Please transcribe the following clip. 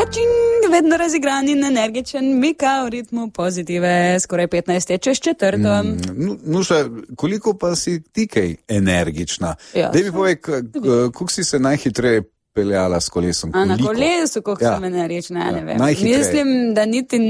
Tačing, vedno razigran in energičen, Mika v ritmu pozitive, skoraj 15 čez četvrto. Nuša, koliko pa si ti kaj energična? Ja, Dej mi povej, koliko si se najhitreje peljala s kolesom? Na kolesu, koliko sem energična, ne vem. Najhitreje. Mislim, da niti